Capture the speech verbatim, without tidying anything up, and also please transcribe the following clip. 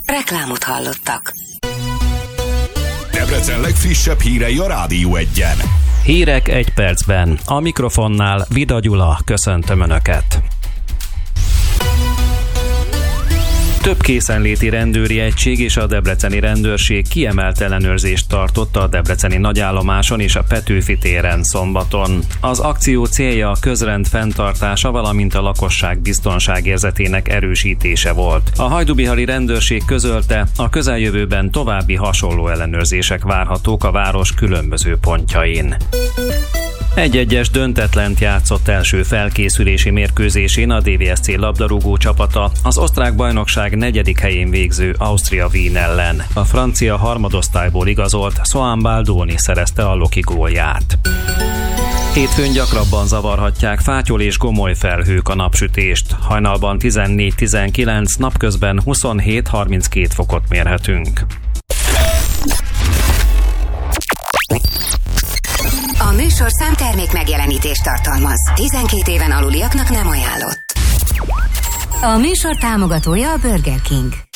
Reklámot hallottak. Debrecen legfrissebb hírei a Rádió Egyen. Hírek egy percben. A mikrofonnál Vida Gyula, köszöntöm Önöket. Több készenléti rendőri egység és a debreceni rendőrség kiemelt ellenőrzést tartott a debreceni nagyállomáson és a Petőfi téren szombaton. Az akció célja a közrend fenntartása, valamint a lakosság biztonságérzetének erősítése volt. A hajdubihari rendőrség közölte, a közeljövőben további hasonló ellenőrzések várhatók a város különböző pontjain. Egy-egyes döntetlent játszott első felkészülési mérkőzésén a dé vé es cé labdarúgó csapata az osztrák bajnokság negyedik helyén végző Austria Wien ellen. A francia harmadosztályból igazolt Sohan Baldoni szerezte a Loki gólját. Hétfőn gyakrabban zavarhatják fátyol és gomoly felhők a napsütést. Hajnalban tizennégy-tizenkilenc, napközben huszonhét harminckét fokot mérhetünk. A műsor számtermék megjelenítést tartalmaz. tizenkét éven aluliaknak nem ajánlott. A műsor támogatója a Burger King.